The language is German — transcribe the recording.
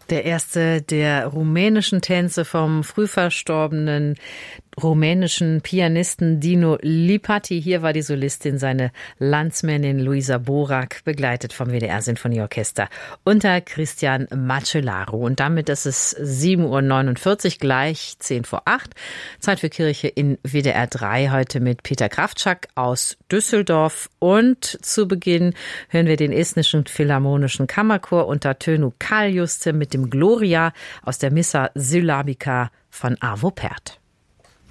Der erste der rumänischen Tänze vom früh verstorbenen rumänischen Pianisten Dino Lipatti. Hier war die Solistin seine Landsmännin Luisa Borac, begleitet vom WDR-Sinfonieorchester unter Christian Macellaro. Und damit ist es 7:49 Uhr, gleich 7:50. Zeit für Kirche in WDR 3, heute mit Peter Kraftschak aus Düsseldorf. Und zu Beginn hören wir den estnischen Philharmonischen Kammerchor unter Tönu Kaljuste mit dem Gloria aus der Missa Syllabica von Arvo Pärt.